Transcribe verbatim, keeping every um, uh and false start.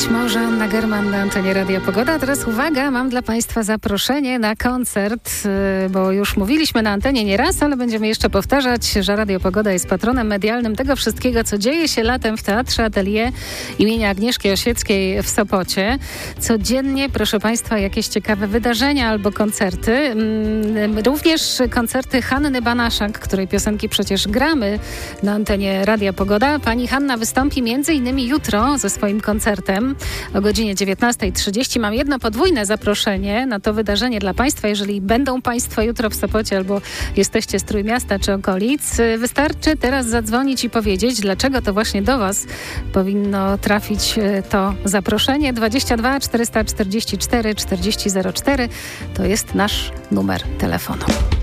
Być może Anna German na antenie Radia Pogoda. Teraz uwaga, mam dla Państwa zaproszenie na koncert, bo już mówiliśmy na antenie nie raz, ale będziemy jeszcze powtarzać, że Radio Pogoda jest patronem medialnym tego wszystkiego, co dzieje się latem w Teatrze Atelier imienia Agnieszki Osieckiej w Sopocie. Codziennie, proszę Państwa, jakieś ciekawe wydarzenia albo koncerty. Również koncerty Hanny Banaszak, której piosenki przecież gramy na antenie Radia Pogoda. Pani Hanna wystąpi między innymi jutro ze swoim koncertem o godzinie dziewiętnasta trzydzieści. Mam jedno podwójne zaproszenie na to wydarzenie dla Państwa. Jeżeli będą Państwo jutro w Sopocie albo jesteście z Trójmiasta czy okolic, wystarczy teraz zadzwonić i powiedzieć, dlaczego to właśnie do Was powinno trafić to zaproszenie. dwadzieścia dwa czterysta czterdzieści cztery czterdzieści zero cztery to jest nasz numer telefonu.